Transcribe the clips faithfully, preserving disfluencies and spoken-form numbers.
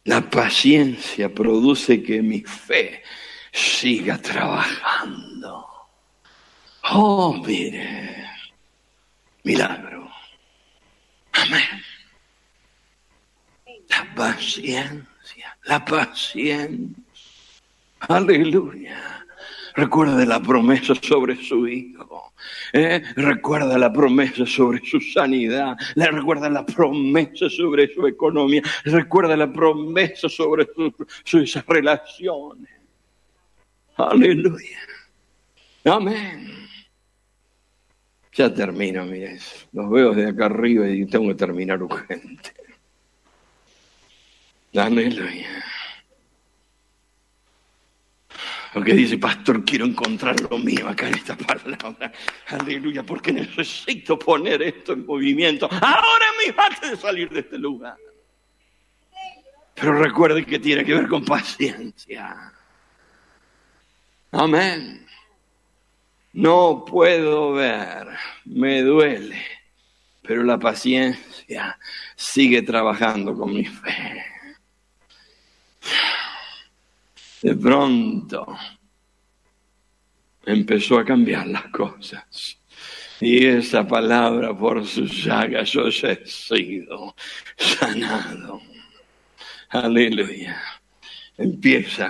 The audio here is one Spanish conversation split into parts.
La paciencia produce que mi fe siga trabajando. Oh, mire, milagro. Amén. La paciencia, la paciencia. Aleluya. Recuerda la promesa sobre su hijo. Eh, recuerda la promesa sobre su sanidad. Le recuerda la promesa sobre su economía. Recuerda la promesa sobre su, sus relaciones. Aleluya. Amén. Ya termino, miren. Los veo desde acá arriba y tengo que terminar urgente. Aleluya. Porque dice, pastor, quiero encontrar lo mío acá en esta palabra. Aleluya, porque necesito poner esto en movimiento. Ahora mismo, antes de salir de este lugar. Pero recuerden que tiene que ver con paciencia. Amén. No puedo ver, me duele, pero la paciencia sigue trabajando con mi fe. De pronto empezó a cambiar las cosas. Y esa palabra, por sus llagas yo he sido sanado. Aleluya. Empieza,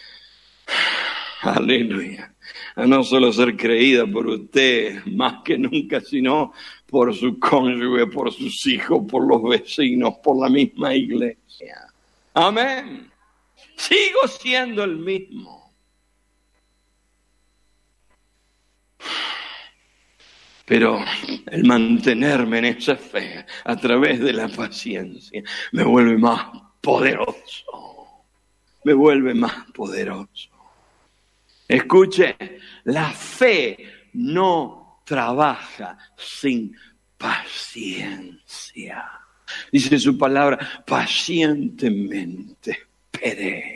aleluya, a no solo ser creída por usted más que nunca, sino por su cónyuge, por sus hijos, por los vecinos, por la misma iglesia. Amén. Sigo siendo el mismo. Pero el mantenerme en esa fe a través de la paciencia me vuelve más poderoso. Me vuelve más poderoso. Escuche, la fe no trabaja sin paciencia. Dice su palabra, pacientemente esperé.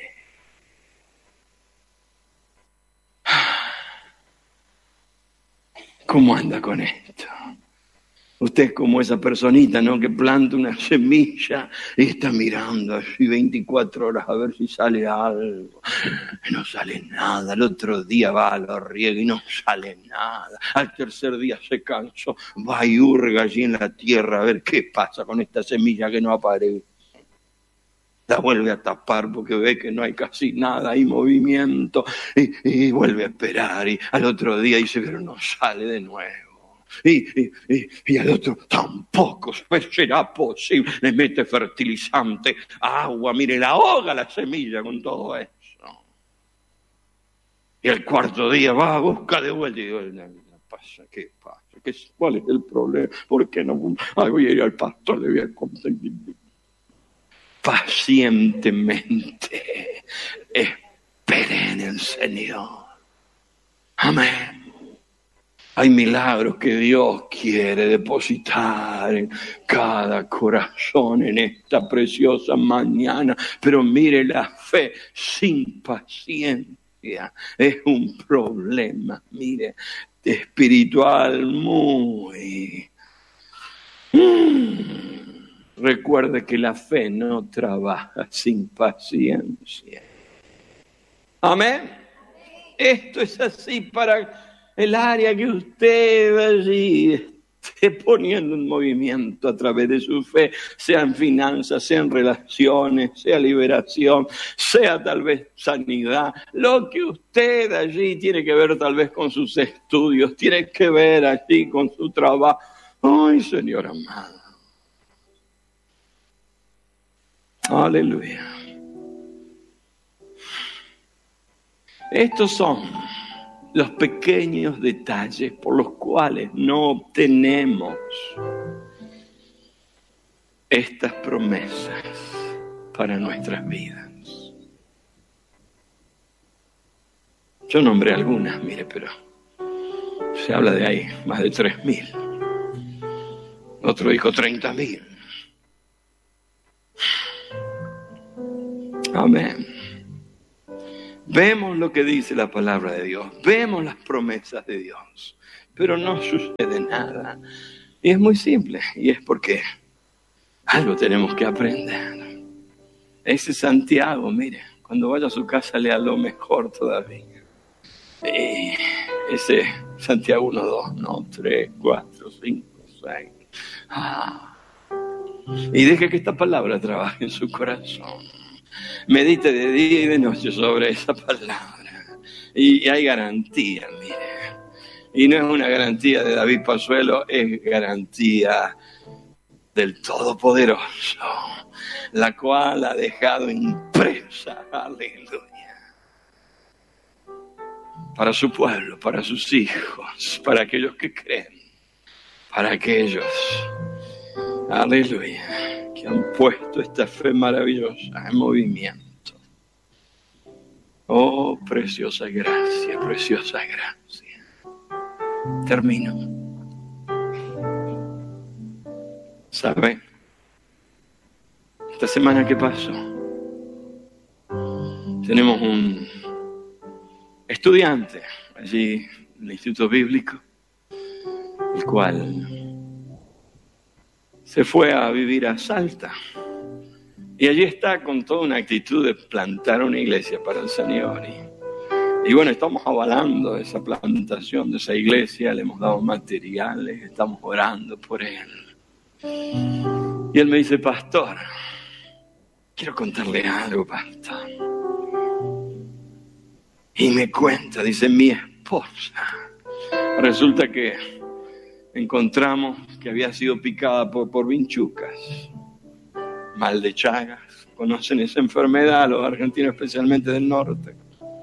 ¿Cómo anda con esto? Usted es como esa personita, ¿no? Que planta una semilla y está mirando así veinticuatro horas a ver si sale algo. No sale nada. El otro día va, lo riega y no sale nada. Al tercer día se cansó, va y hurga allí en la tierra a ver qué pasa con esta semilla que no aparece. La vuelve a tapar porque ve que no hay casi nada, hay movimiento, y, y vuelve a esperar, y al otro día dice, pero no sale de nuevo. Y, y, y, y al otro tampoco será posible. Le mete fertilizante, agua, mire, la ahoga la semilla con todo eso. Y el cuarto día va, busca de vuelta y digo, ¿qué pasa? ¿Qué pasa? ¿Qué, ¿Cuál es el problema? ¿Por qué no? Ay, voy a ir al pastor, le voy a contar. Pacientemente esperen en el Señor. Amén. Hay milagros que Dios quiere depositar en cada corazón en esta preciosa mañana. Pero mire, la fe sin paciencia es un problema, mire, espiritual muy... Mm. Recuerde que la fe no trabaja sin paciencia. Amén. Esto es así para el área que usted allí esté poniendo en movimiento a través de su fe, sea en finanzas, sea en relaciones, sea liberación, sea tal vez sanidad. Lo que usted allí tiene que ver tal vez con sus estudios, tiene que ver allí con su trabajo. Ay, Señor amado. Aleluya. Estos son los pequeños detalles por los cuales no obtenemos estas promesas para nuestras vidas. Yo nombré algunas, mire, pero se habla de ahí, más de tres mil. Otro dijo treinta mil. Amén. Vemos lo que dice la palabra de Dios, vemos las promesas de Dios, pero no sucede nada. Y es muy simple, y es porque algo tenemos que aprender. Ese Santiago, mire, cuando vaya a su casa lea lo mejor todavía. Eh, ese Santiago uno, dos, no, tres, cuatro, cinco, seis. Ah. Y deje que esta palabra trabaje en su corazón. Medite de día y de noche sobre esa palabra. Y hay garantía, mire. Y no es una garantía de David Pazuelo, es garantía del Todopoderoso, la cual ha dejado impresa, aleluya, para su pueblo, para sus hijos, para aquellos que creen, para aquellos, aleluya, que han puesto esta fe maravillosa en movimiento. Oh, preciosa gracia, preciosa gracia. Termino. ¿Sabe? Esta semana que pasó, tenemos un estudiante allí en el Instituto Bíblico, el cual se fue a vivir a Salta. Y allí está con toda una actitud de plantar una iglesia para el Señor. Y, y bueno, estamos avalando esa plantación de esa iglesia, le hemos dado materiales, estamos orando por él. Y él me dice, pastor, quiero contarle algo, pastor. Y me cuenta, dice, mi esposa. Resulta que encontramos que había sido picada por, por vinchucas, mal de Chagas. Conocen esa enfermedad los argentinos, especialmente del norte.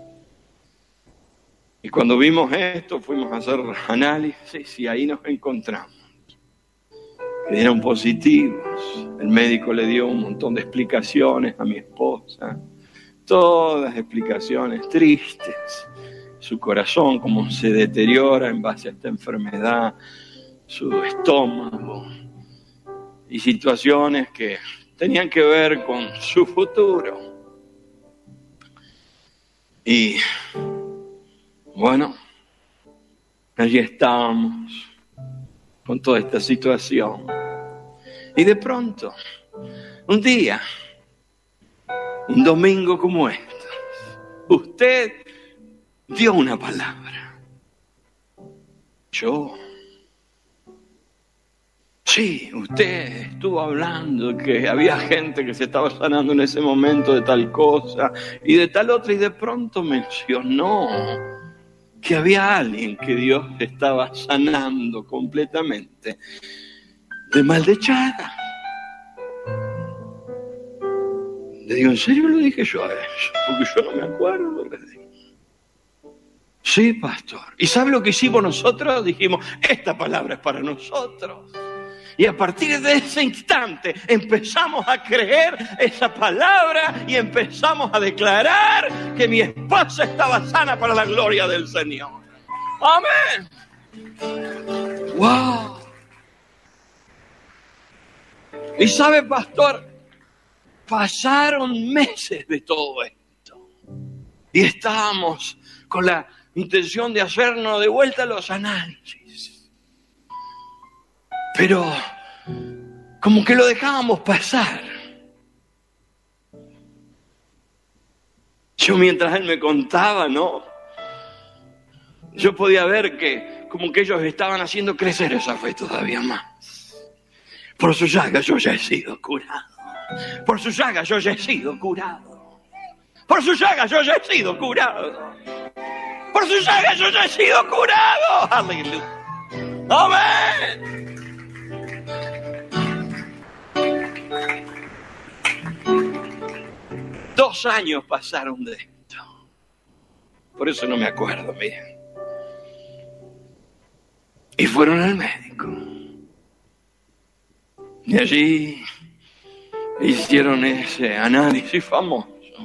Y cuando vimos esto, fuimos a hacer análisis y ahí nos encontramos que dieron positivos. El médico le dio un montón de explicaciones a mi esposa, todas explicaciones tristes. Su corazón, cómo se deteriora en base a esta enfermedad, su estómago, y situaciones que tenían que ver con su futuro. Y bueno, allí estábamos con toda esta situación. Y de pronto, un día, un domingo como este, usted dio una palabra. Yo. Sí, usted estuvo hablando que había gente que se estaba sanando en ese momento de tal cosa y de tal otra, y de pronto mencionó que había alguien que Dios estaba sanando completamente de mal de Chagas. Le digo, ¿en serio lo dije yo a eso? Porque yo no me acuerdo, le digo. Sí, pastor. ¿Y sabe lo que hicimos nosotros? Dijimos, esta palabra es para nosotros. Y a partir de ese instante empezamos a creer esa palabra y empezamos a declarar que mi esposa estaba sana para la gloria del Señor. ¡Amén! ¡Wow! Y sabe, pastor, pasaron meses de todo esto. Y estábamos con la intención de hacernos de vuelta los análisis. Pero como que lo dejábamos pasar. Yo mientras él me contaba, ¿no? Yo podía ver que como que ellos estaban haciendo crecer esa fe todavía más. Por su llaga yo ya he sido curado. Por su llaga yo ya he sido curado. Por su llaga yo ya he sido curado. Por su llaga yo ya he sido curado. Aleluya. Amén. Dos años pasaron de esto. Por eso no me acuerdo, miren. Y fueron al médico. Y allí hicieron ese análisis famoso.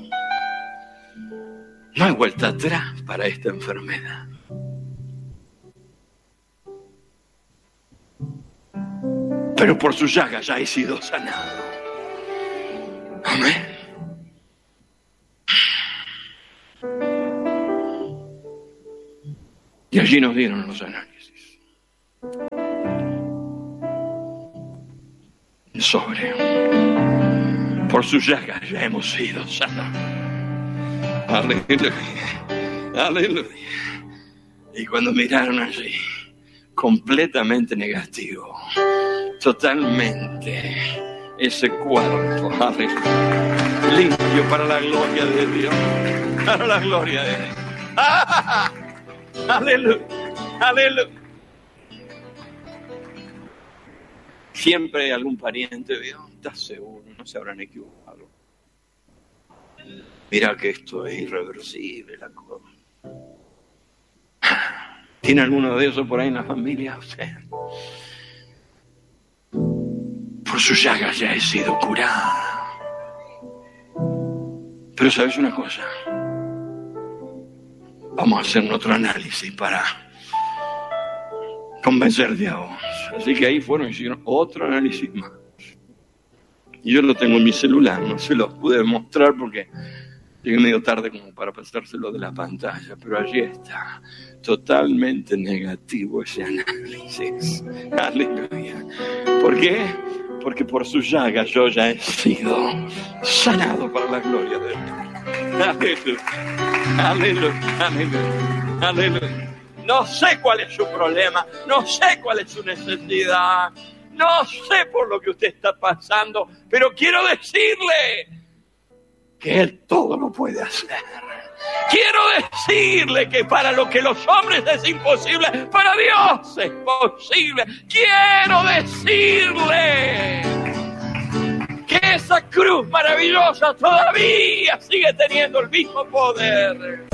No hay vuelta atrás para esta enfermedad. Pero por su llaga ya he sido sanado. Amén. Y allí nos dieron los análisis. Sobre. Por sus llagas ya hemos sido sanados. Aleluya. Aleluya. Y cuando miraron allí, completamente negativo, totalmente ese cuerpo, aleluya, limpio para la gloria de Dios, para la gloria de Dios. ¡Ah! Aleluya, aleluya. Siempre hay algún pariente, ¿vio? ¿Estás seguro? No se habrán equivocado. Mira que esto es irreversible, la cosa. ¿Tiene alguno de esos por ahí en la familia? Usted. Por sus llagas ya he sido curada. Pero ¿sabes una cosa? Vamos a hacer otro análisis para convencerte a vos. Así que ahí fueron y hicieron otro análisis más. Y yo lo tengo en mi celular, no se los pude mostrar porque llegué medio tarde como para pasárselo de la pantalla, pero allí está, totalmente negativo ese análisis. Aleluya. ¿Por qué? Porque por sus llagas yo ya he sido sanado para la gloria de Dios. Aleluya. Aleluya. Aleluya. Aleluya. No sé cuál es su problema, no sé cuál es su necesidad, no sé por lo que usted está pasando, pero quiero decirle que Él todo lo puede hacer. Quiero decirle que para lo que los hombres es imposible, para Dios es posible. Quiero decirle que esa cruz maravillosa todavía sigue teniendo el mismo poder.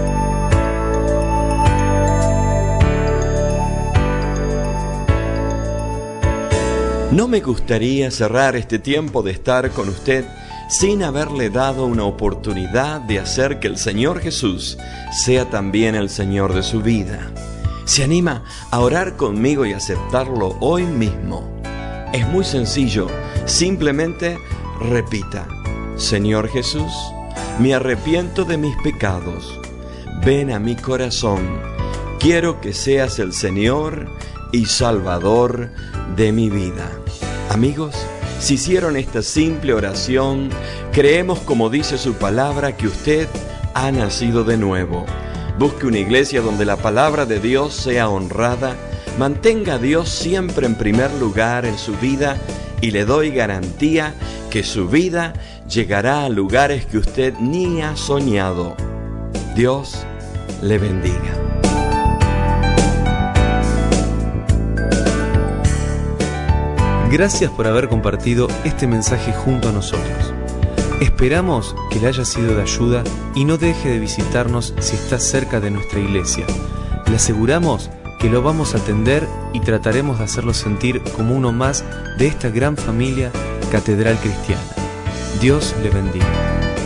No me gustaría cerrar este tiempo de estar con usted sin haberle dado una oportunidad de hacer que el Señor Jesús sea también el Señor de su vida. ¿Se anima a orar conmigo y aceptarlo hoy mismo? Es muy sencillo, simplemente repita: Señor Jesús, me arrepiento de mis pecados, ven a mi corazón, quiero que seas el Señor y Salvador de mi vida. Amigos, si hicieron esta simple oración, creemos, como dice su palabra, que usted ha nacido de nuevo. Busque una iglesia donde la palabra de Dios sea honrada, mantenga a Dios siempre en primer lugar en su vida y le doy garantía que su vida llegará a lugares que usted ni ha soñado. Dios le bendiga. Gracias por haber compartido este mensaje junto a nosotros. Esperamos que le haya sido de ayuda y no deje de visitarnos si está cerca de nuestra iglesia. Le aseguramos que lo vamos a atender y trataremos de hacerlo sentir como uno más de esta gran familia Catedral Cristiana. Dios le bendiga.